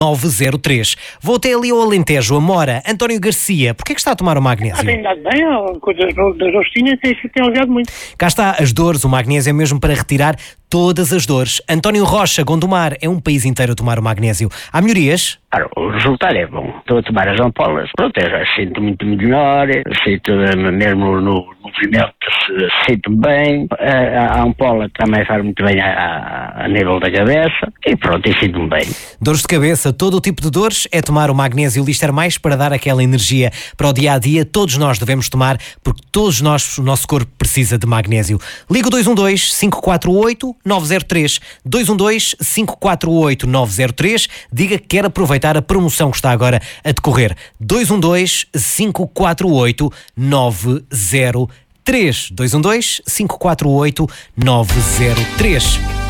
903. Vou até ali ao Alentejo, a Mora. António Garcia, porquê é que está a tomar o magnésio? Tem dado bem, das rostinhas tem ajudado muito. Cá está, as dores, o magnésio é mesmo para retirar todas as dores. António Rocha, Gondomar, é um país inteiro a tomar o magnésio. Há melhorias? Claro, o resultado é bom. Estou a tomar as ampolas, pronto, eu já sinto muito melhor, sinto mesmo no movimento, sinto bem, a ampola também faz muito bem a nível da cabeça e pronto, e sinto-me bem. Dores de cabeça, todo o tipo de dores, é tomar o magnésio Lister Mais para dar aquela energia para o dia-a-dia. Todos nós devemos tomar, porque todos nós, o nosso corpo precisa de magnésio. Liga o 212-548-903, 212-548-903, diga que quer aproveitar a promoção que está agora a decorrer. 212-548-903, 212-548-903.